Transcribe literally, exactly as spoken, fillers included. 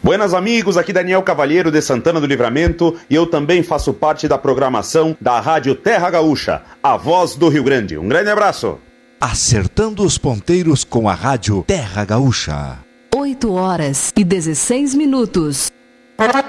Buenas amigos, aqui Daniel Cavalheiro de Santana do Livramento e eu também faço parte da programação da Rádio Terra Gaúcha, a voz do Rio Grande. Um grande abraço. Acertando os ponteiros com a Rádio Terra Gaúcha. oito horas e dezesseis minutos.